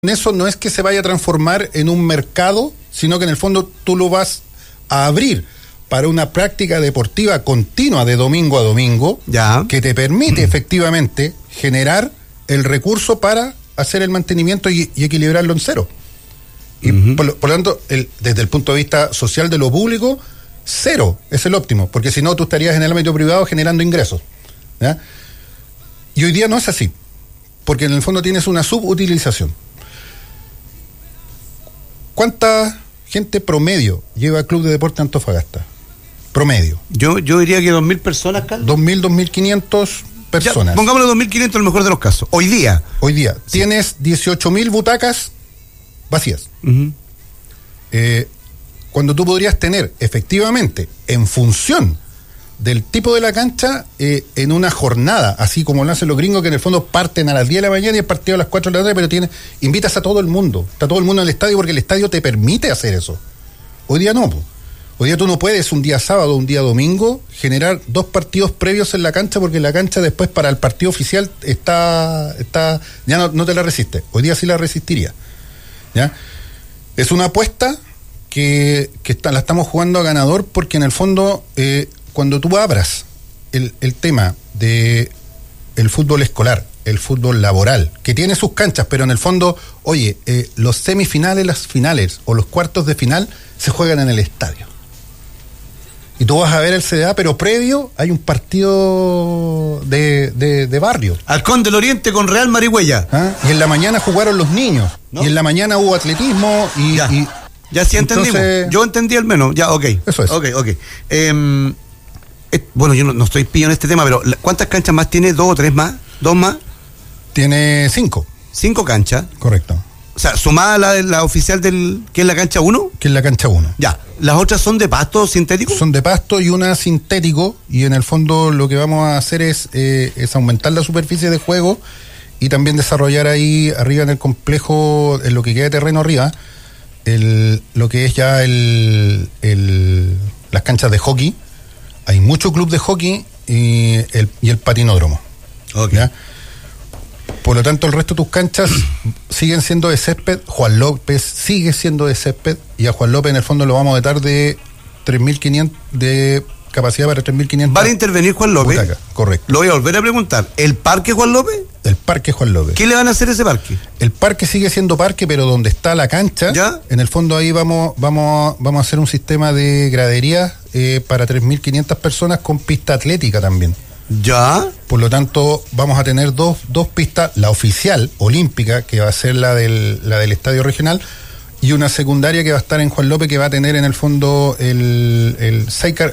Eso no es que se vaya a transformar en un mercado, sino que en el fondo tú lo vas a abrir para una práctica deportiva continua de domingo a domingo, ya, que te permite efectivamente generar el recurso para hacer el mantenimiento y equilibrarlo en cero. Y por lo tanto, desde el punto de vista social de lo público, cero es el óptimo, porque si no tú estarías en el ámbito privado generando ingresos, ¿ya? Y hoy día no es así, porque en el fondo tienes una subutilización. ¿Cuánta gente promedio lleva al Club de Deporte Antofagasta? Promedio. Yo diría que 2.000 personas, Carlos. 2.000, 2.500 personas. Ya, pongámosle 2.500 en el mejor de los casos. Hoy día. Sí. Tienes 18.000 butacas vacías. Cuando tú podrías tener, efectivamente, en función del tipo de la cancha, en una jornada, así como lo hacen los gringos, que en el fondo parten a las 10 de la mañana y el partido a las 4 de la tarde, pero invitas a todo el mundo. Está todo el mundo en el estadio porque el estadio te permite hacer eso. Hoy día no. Hoy día tú no puedes un día sábado o un día domingo generar 2 partidos previos en la cancha, porque la cancha después para el partido oficial está ya no te la resiste. Hoy día sí la resistiría, ¿ya? Es una apuesta que la estamos jugando a ganador, porque en el fondo cuando tú abras el tema de el fútbol escolar, el fútbol laboral, que tiene sus canchas, pero en el fondo, oye, los semifinales, las finales o los cuartos de final se juegan en el estadio. Y tú vas a ver el CDA, pero previo hay un partido de barrio. Halcón del Oriente con Real Marihuella. ¿Ah? Y en la mañana jugaron los niños, ¿no? Y en la mañana hubo atletismo y... Ya sí entendimos. Entonces, yo entendí al menos. Ya, ok. Eso es. Ok. Bueno, yo no estoy pillo en este tema, pero ¿cuántas canchas más tiene? ¿2 o 3 más? ¿2 más? Tiene 5. 5 canchas. Correcto. O sea, sumada la oficial que es la cancha 1. Que es la cancha 1. Ya. ¿Las otras son de pasto sintético? Son de pasto y una sintético, y en el fondo lo que vamos a hacer es aumentar la superficie de juego y también desarrollar ahí arriba en el complejo, en lo que queda de terreno arriba, lo que es ya las canchas de hockey. Hay mucho club de hockey y el patinódromo. Okay. ¿Ya? Por lo tanto, el resto de tus canchas siguen siendo de césped. Juan López sigue siendo de césped, y a Juan López en el fondo lo vamos a dotar de 3.500 de capacidad para 3.500. ¿Va a intervenir Juan López? Butacas, correcto. Lo voy a volver a preguntar. ¿El parque Juan López? El parque Juan López. ¿Qué le van a hacer a ese parque? El parque sigue siendo parque, pero donde está la cancha, ¿ya? En el fondo ahí vamos a hacer un sistema de graderías para 3.500 personas con pista atlética también. ¿Ya? Por lo tanto, vamos a tener dos pistas, la oficial olímpica, que va a ser la del estadio regional, y una secundaria que va a estar en Juan López, que va a tener en el fondo de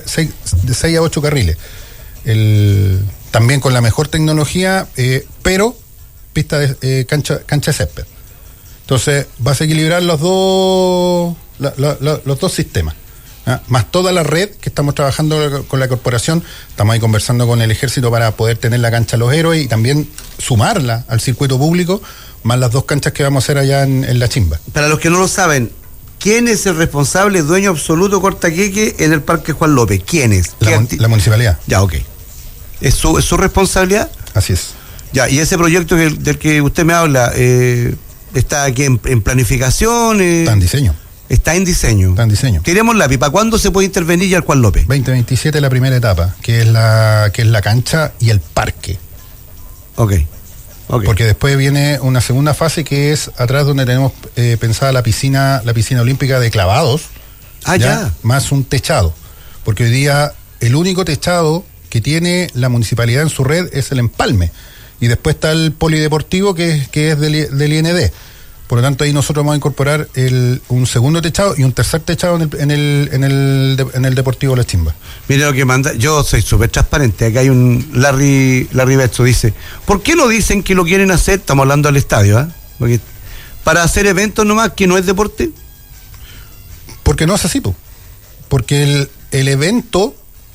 6 a 8 carriles. También con la mejor tecnología, pero pista de cancha de césped. Entonces, vas a equilibrar los dos sistemas. Más toda la red que estamos trabajando con la corporación. Estamos ahí conversando con el ejército para poder tener la cancha Los Héroes y también sumarla al circuito público, más las 2 canchas que vamos a hacer allá en La Chimba. Para los que no lo saben, ¿quién es el responsable, dueño absoluto Cortaqueque en el Parque Juan López? ¿Quién es? La municipalidad. Ya, ok. ¿Es su responsabilidad? Así es. Ya, y ese proyecto del que usted me habla, ¿está aquí en planificación? Está en diseño. Está en diseño. Está en diseño. Tiremos lápiz. ¿Para cuándo se puede intervenir ya el Juan López? 2027 la primera etapa, que es la cancha y el parque. Ok. Porque después viene una segunda fase, que es atrás donde tenemos pensada la piscina olímpica de clavados. Ya. Más un techado. Porque hoy día el único techado que tiene la municipalidad en su red es el empalme. Y después está el polideportivo que es del IND. Por lo tanto, ahí nosotros vamos a incorporar un segundo techado y un tercer techado en el Deportivo La Chimba. Mire lo que manda, yo soy súper transparente. Acá hay un Larry Besto, dice, ¿por qué no dicen que lo quieren hacer? Estamos hablando del estadio, Porque para hacer eventos nomás, que no es deporte. Porque no es así, porque el evento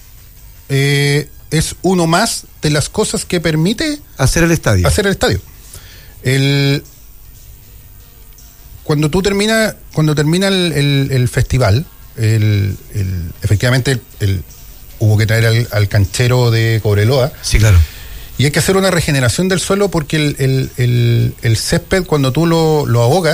es uno más de las cosas que permite hacer el estadio. Cuando termina el festival, efectivamente hubo que traer al canchero de Cobreloa. Sí, claro. Y hay que hacer una regeneración del suelo porque el césped, cuando tú lo ahogas,